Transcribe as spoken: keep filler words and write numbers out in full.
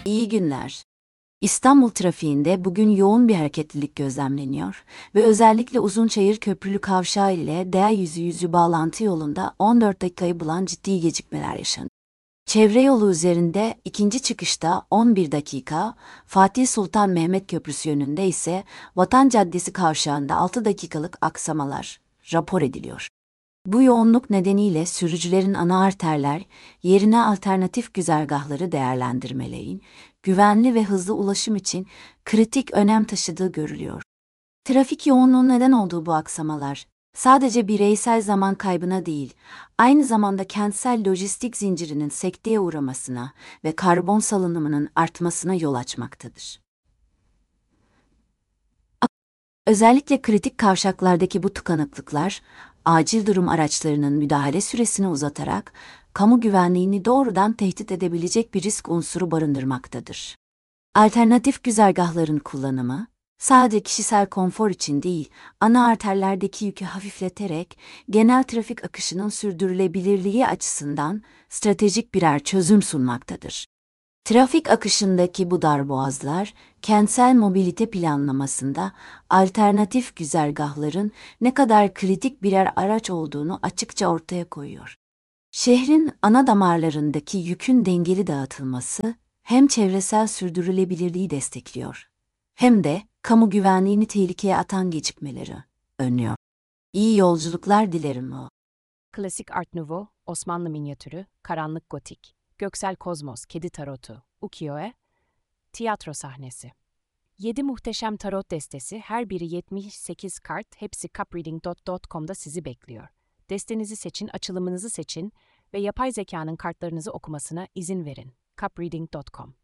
İyi günler. İstanbul trafiğinde bugün yoğun bir hareketlilik gözlemleniyor ve özellikle Uzunçayır Köprülü Kavşağı ile D yüz yüzü bağlantı yolunda on dört dakikayı bulan ciddi gecikmeler yaşanıyor. Çevre yolu üzerinde ikinci çıkışta on bir dakika, Fatih Sultan Mehmet Köprüsü yönünde ise Vatan Caddesi kavşağında altı dakikalık aksamalar rapor ediliyor. Bu yoğunluk nedeniyle sürücülerin ana arterler yerine alternatif güzergahları değerlendirmelerin güvenli ve hızlı ulaşım için kritik önem taşıdığı görülüyor. Trafik yoğunluğu neden olduğu bu aksamalar, sadece bireysel zaman kaybına değil, aynı zamanda kentsel lojistik zincirinin sekteye uğramasına ve karbon salınımının artmasına yol açmaktadır. Özellikle kritik kavşaklardaki bu tıkanıklıklar, acil durum araçlarının müdahale süresini uzatarak, kamu güvenliğini doğrudan tehdit edebilecek bir risk unsuru barındırmaktadır. Alternatif güzergahların kullanımı, sadece kişisel konfor için değil, ana arterlerdeki yükü hafifleterek, genel trafik akışının sürdürülebilirliği açısından stratejik birer çözüm sunmaktadır. Trafik akışındaki bu darboğazlar, kentsel mobilite planlamasında alternatif güzergahların ne kadar kritik birer araç olduğunu açıkça ortaya koyuyor. Şehrin ana damarlarındaki yükün dengeli dağıtılması, hem çevresel sürdürülebilirliği destekliyor, hem de kamu güvenliğini tehlikeye atan gecikmeleri önlüyor. İyi yolculuklar dilerim o. Klasik Art Nouveau, Osmanlı minyatürü, karanlık gotik, göksel kozmos, kedi tarotu, ukiyo-e, tiyatro sahnesi. Yedi muhteşem tarot destesi, her biri yetmiş sekiz kart, hepsi cupreading nokta com'da sizi bekliyor. Destenizi seçin, açılımınızı seçin ve yapay zekanın kartlarınızı okumasına izin verin. cupreading nokta com